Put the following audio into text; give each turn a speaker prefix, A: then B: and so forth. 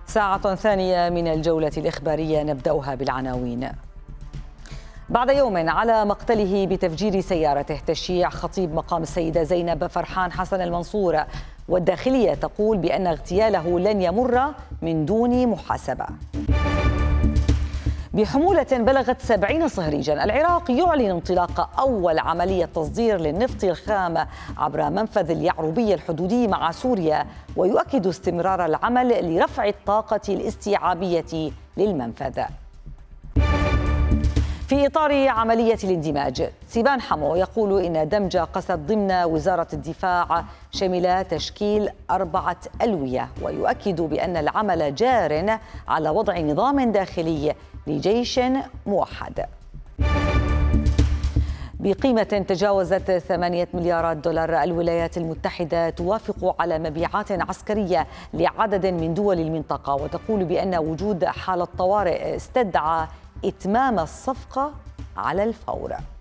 A: ساعة ثانية من الجولة الإخبارية نبدأها بالعناوين. بعد يوم على مقتله بتفجير سيارته تشييع خطيب مقام السيدة زينب فرحان حسن المنصور، والداخلية تقول بأن اغتياله لن يمر من دون محاسبة. بحمولة بلغت 70 صهريجا، العراق يعلن انطلاق أول عملية تصدير للنفط الخام عبر منفذ اليعربية الحدودي مع سوريا، ويؤكد استمرار العمل لرفع الطاقة الاستيعابية للمنفذ. في إطار عملية الاندماج، سيبان حمو يقول إن دمج قسد ضمن وزارة الدفاع شمل تشكيل 4 ألوية، ويؤكد بأن العمل جار على وضع نظام داخلي لجيش موحد. بقيمة تجاوزت 8 مليارات دولار، الولايات المتحدة توافق على مبيعات عسكرية لعدد من دول المنطقة، وتقول بأن وجود حالة طوارئ استدعى إتمام الصفقة على الفور.